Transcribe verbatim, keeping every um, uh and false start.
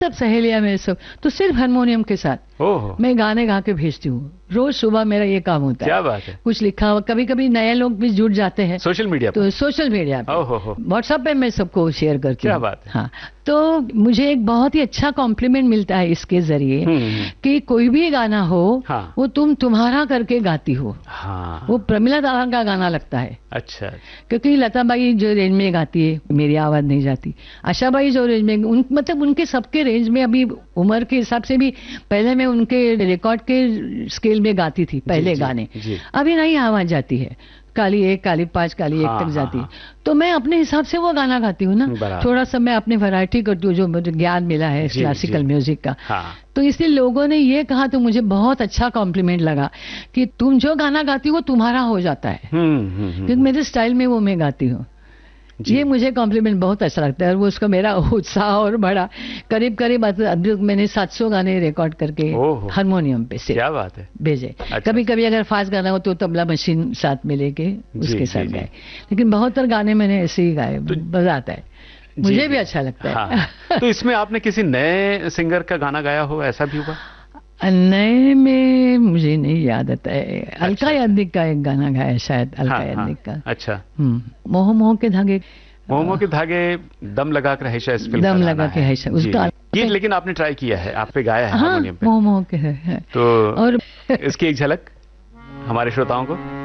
सब सहेलियां मेरे सब तो सिर्फ हारमोनियम के साथ ओह, मैं गाने गा के भेजती हूँ। रोज सुबह मेरा ये काम होता है। क्या बात है। कुछ लिखा हुआ, कभी कभी नए लोग भी जुड़ जाते हैं सोशल मीडिया तो पर? सोशल मीडिया पे, ओहो हो। व्हाट्सएप पे मैं सबको शेयर करती क्या हूँ। बात है। हाँ, तो मुझे एक बहुत ही अच्छा कॉम्प्लीमेंट मिलता है इसके जरिए हम्म, कि कोई भी गाना हो हाँ। वो तुम तुम्हारा करके गाती हो। हाँ, वो प्रमिला दारा का गाना लगता है, अच्छा। क्योंकि लता बाई जो रेंज में गाती है मेरी आवाज नहीं जाती। आशा बाई जो रेंज में, उन मतलब उनके सबके रेंज में, अभी उम्र के हिसाब से भी पहले मैं उनके रिकॉर्ड के स्केल में गाती थी पहले जी, गाने। जी। अभी नहीं आवाज जाती है, काली एक, काली पांच, काली हाँ, एक तक हाँ, जाती है। हाँ। तो मैं अपने हिसाब से वो गाना गाती हूँ ना, बराबर। थोड़ा सा मैं अपनी वैरायटी करती हूँ जो मुझे ज्ञान मिला है जी, क्लासिकल जी। म्यूजिक का। हाँ, तो इसलिए लोगों ने ये कहा तो मुझे बहुत अच्छा कॉम्प्लीमेंट लगा कि तुम जो गाना गाती हो वो तुम्हारा हो जाता है, हम्म, हम्म, क्योंकि हम्म, मेरे स्टाइल में वो मैं गाती हूँ। जी। ये मुझे कॉम्प्लीमेंट बहुत अच्छा लगता है और वो उसका मेरा उत्साह और बढ़ा। करीब करीब अभी मैंने सात सौ गाने रिकॉर्ड करके ओहो। हारमोनियम पे से क्या बात है। भेजे। अच्छा। कभी कभी अगर फास्ट गाना हो तो तबला मशीन साथ में लेके उसके जी, साथ जी। गाए, लेकिन बहुतर गाने मैंने ऐसे ही गाए, मजा आता है, जी, मुझे जी। भी अच्छा लगता है। हाँ। तो इसमें आपने किसी नए सिंगर का गाना गाया हो, ऐसा भी हुआ? नए में मुझे नहीं याद आता है। अलका अच्छा। याग्निक का एक गाना गाया शायद, अलका हाँ, याग्निक हाँ, का। अच्छा। हम्म, मोह मोह के धागे, मोमो के धागे, दम लगा कर है शायद इस फिल्म का दम गाना लगा के है शायद, जी, उसका जी। गीत लेकिन आपने ट्राई किया है, आप पे गाया है हाँ, हारमोनियम पे। मोह मोह के है, है। तो और इसकी एक झलक हमारे श्रोताओं को।